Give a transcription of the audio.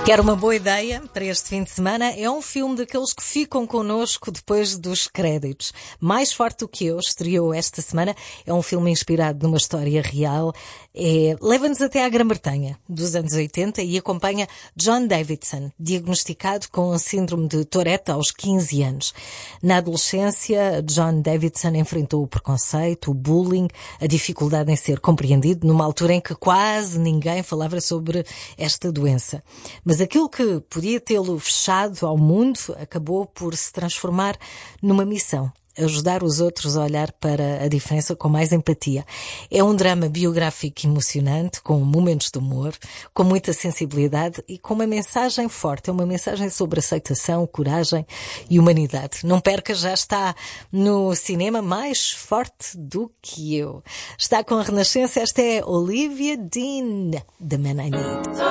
Quer uma boa ideia para este fim de semana? É um filme daqueles que ficam connosco depois dos créditos. Mais Forte do que Eu estreou esta semana. É um filme inspirado numa história real. Leva-nos até à Grã-Bretanha dos anos 80 e acompanha John Davidson, diagnosticado com o síndrome de Tourette aos 15 anos. Na adolescência, John Davidson enfrentou o preconceito, o bullying, a dificuldade em ser compreendido, numa altura em que quase ninguém falava sobre esta doença. Mas aquilo que podia tê-lo fechado ao mundo acabou por se transformar numa missão. Ajudar os outros a olhar para a diferença com mais empatia. É um drama biográfico emocionante, com momentos de humor, com muita sensibilidade e com uma mensagem forte. É uma mensagem sobre aceitação, coragem e humanidade. Não perca, já está no cinema Mais Forte do que Eu. Está com a Renascença, esta é Olivia Dean, The Man I Need.